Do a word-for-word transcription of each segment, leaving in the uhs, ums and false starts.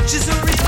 She's a real...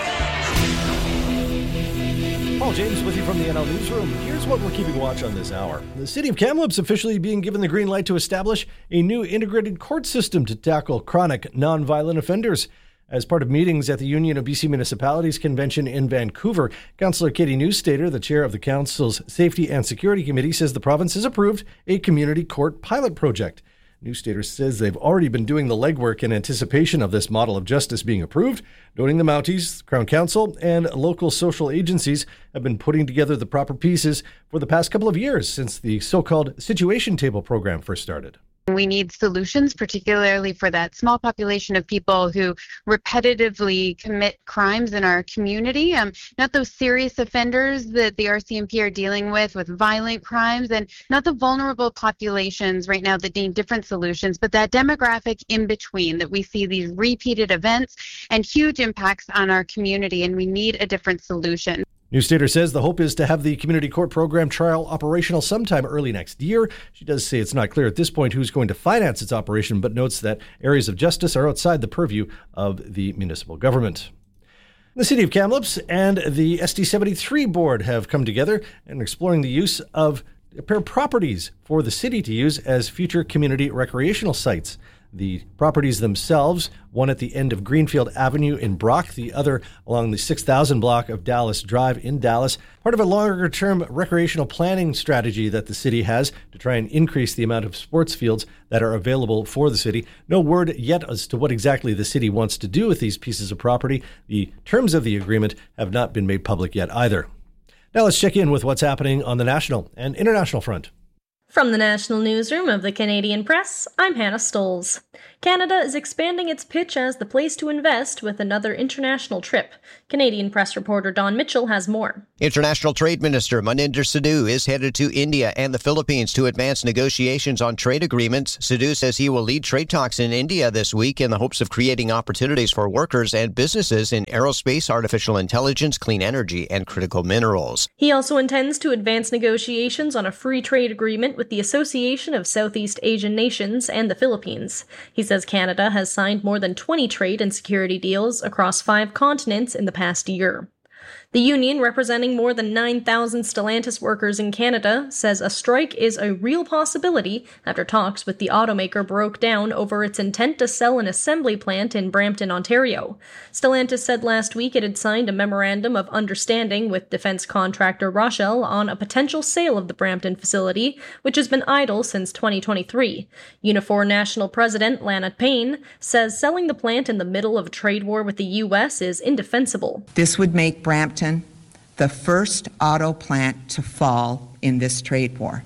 Paul James with you from the N L Newsroom. Here's what we're keeping watch on this hour. The city of Kamloops officially being given the green light to establish a new integrated court system to tackle chronic nonviolent offenders. As part of meetings at the Union of B C Municipalities Convention in Vancouver, Councillor Katie Newstater, the chair of the council's Safety and Security Committee, says the province has approved a community court pilot project. Newstater says they've already been doing the legwork in anticipation of this model of justice being approved, noting the Mounties, Crown Council, and local social agencies have been putting together the proper pieces for the past couple of years since the so-called Situation Table program first started. We need solutions, particularly for that small population of people who repetitively commit crimes in our community. Um, not those serious offenders that the R C M P are dealing with, with violent crimes, and not the vulnerable populations right now that need different solutions, but that demographic in between, that we see these repeated events and huge impacts on our community, and we need a different solution. Newstater says the hope is to have the community court program trial operational sometime early next year. She does say it's not clear at this point who's going to finance its operation, but notes that areas of justice are outside the purview of the municipal government. The City of Kamloops and the S D seventy-three board have come together and are exploring the use of a pair of properties for the city to use as future community recreational sites. The properties themselves, one at the end of Greenfield Avenue in Brock, the other along the six thousand block of Dallas Drive in Dallas, part of a longer-term recreational planning strategy that the city has to try and increase the amount of sports fields that are available for the city. No word yet as to what exactly the city wants to do with these pieces of property. The terms of the agreement have not been made public yet either. Now let's check in with what's happening on the national and international front. From the National Newsroom of the Canadian Press, I'm Hannah Stolz. Canada is expanding its pitch as the place to invest with another international trip. Canadian Press reporter Don Mitchell has more. International Trade Minister Maninder Sidhu is headed to India and the Philippines to advance negotiations on trade agreements. Sidhu says he will lead trade talks in India this week in the hopes of creating opportunities for workers and businesses in aerospace, artificial intelligence, clean energy, and critical minerals. He also intends to advance negotiations on a free trade agreement with the Association of Southeast Asian Nations and the Philippines. He says Canada has signed more than twenty trade and security deals across five continents in the past year. The union, representing more than nine thousand Stellantis workers in Canada, says a strike is a real possibility after talks with the automaker broke down over its intent to sell an assembly plant in Brampton, Ontario. Stellantis said last week it had signed a memorandum of understanding with defense contractor Rochelle on a potential sale of the Brampton facility, which has been idle since twenty twenty-three. Unifor National President Lana Payne says selling the plant in the middle of a trade war with the U S is indefensible. This would make Brampton the first auto plant to fall in this trade war.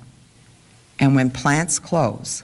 And when plants close,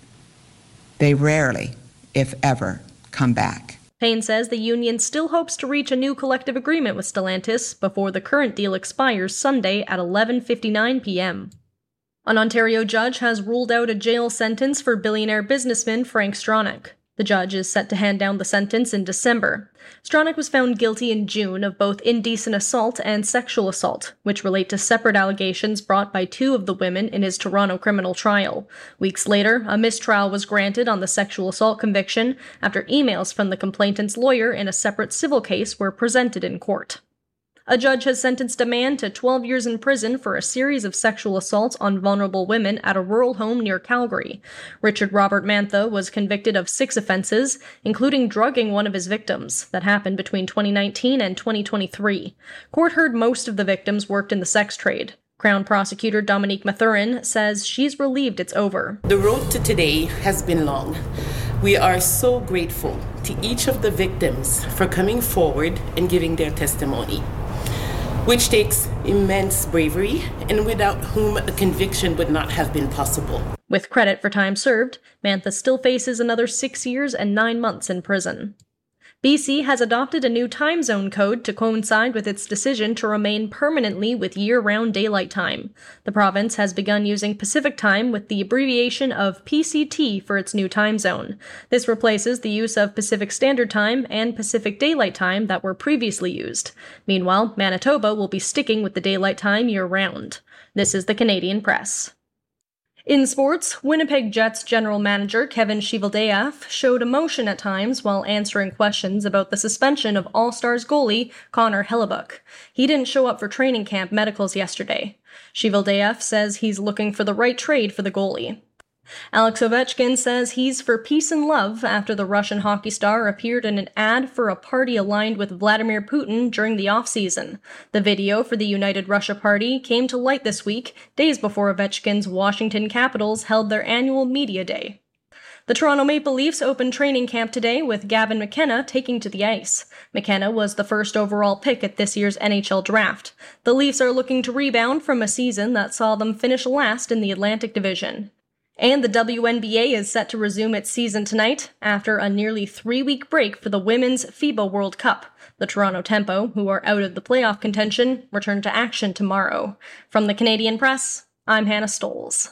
they rarely, if ever, come back. Payne says the union still hopes to reach a new collective agreement with Stellantis before the current deal expires Sunday at eleven fifty-nine p.m. An Ontario judge has ruled out a jail sentence for billionaire businessman Frank Stronach. The judge is set to hand down the sentence in December. Stronach was found guilty in June of both indecent assault and sexual assault, which relate to separate allegations brought by two of the women in his Toronto criminal trial. Weeks later, a mistrial was granted on the sexual assault conviction after emails from the complainant's lawyer in a separate civil case were presented in court. A judge has sentenced a man to twelve years in prison for a series of sexual assaults on vulnerable women at a rural home near Calgary. Richard Robert Mantha was convicted of six offenses, including drugging one of his victims, that happened between twenty nineteen and twenty twenty-three. Court heard most of the victims worked in the sex trade. Crown Prosecutor Dominique Mathurin says she's relieved it's over. The road to today has been long. We are so grateful to each of the victims for coming forward and giving their testimony, which takes immense bravery and without whom a conviction would not have been possible. With credit for time served, Mantha still faces another six years and nine months in prison. B C has adopted a new time zone code to coincide with its decision to remain permanently with year-round daylight time. The province has begun using Pacific Time with the abbreviation of P C T for its new time zone. This replaces the use of Pacific Standard Time and Pacific Daylight Time that were previously used. Meanwhile, Manitoba will be sticking with the daylight time year-round. This is the Canadian Press. In sports, Winnipeg Jets general manager Kevin Cheveldayoff showed emotion at times while answering questions about the suspension of All-Stars goalie Connor Hellebuyck. He didn't show up for training camp medicals yesterday. Cheveldayoff says he's looking for the right trade for the goalie. Alex Ovechkin says he's for peace and love after the Russian hockey star appeared in an ad for a party aligned with Vladimir Putin during the off-season. The video for the United Russia party came to light this week, days before Ovechkin's Washington Capitals held their annual media day. The Toronto Maple Leafs opened training camp today with Gavin McKenna taking to the ice. McKenna was the first overall pick at this year's N H L draft. The Leafs are looking to rebound from a season that saw them finish last in the Atlantic Division. And the W N B A is set to resume its season tonight after a nearly three-week break for the Women's FIBA World Cup. The Toronto Tempo, who are out of the playoff contention, return to action tomorrow. From the Canadian Press, I'm Hannah Stoles.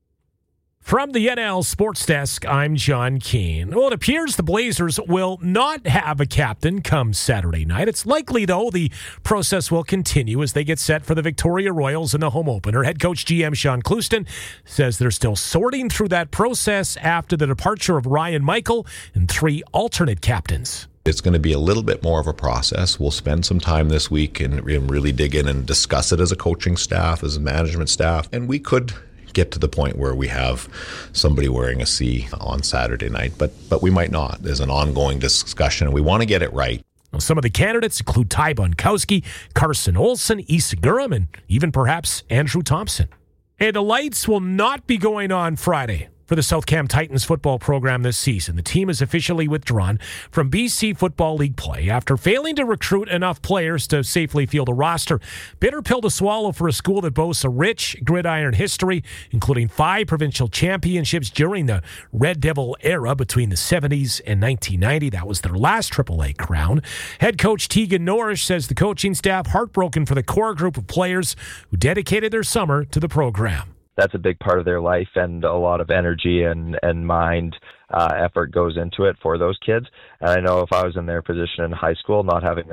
From the N L Sports Desk, I'm John Keane. Well, it appears the Blazers will not have a captain come Saturday night. It's likely, though, the process will continue as they get set for the Victoria Royals in the home opener. Head coach G M Sean Clouston says they're still sorting through that process after the departure of Ryan Michael and three alternate captains. It's going to be a little bit more of a process. We'll spend some time this week and really dig in and discuss it as a coaching staff, as a management staff, and we could get to the point where we have somebody wearing a C on Saturday night, but but we might not. There's an ongoing discussion, and we want to get it right. Well, some of the candidates include Ty Bunkowski, Carson Olsen, Issa Guram, and even perhaps Andrew Thompson. And the lights will not be going on Friday for the South Cam Titans football program this season. The team is officially withdrawn from B C Football League play after failing to recruit enough players to safely field a roster. Bitter pill to swallow for a school that boasts a rich gridiron history, including five provincial championships during the Red Devil era between the seventies and nineteen ninety. That was their last triple A crown. Head coach Tegan Norrish says the coaching staff heartbroken for the core group of players who dedicated their summer to the program. That's a big part of their life, and a lot of energy and, and mind uh, effort goes into it for those kids. And I know if I was in their position in high school, not having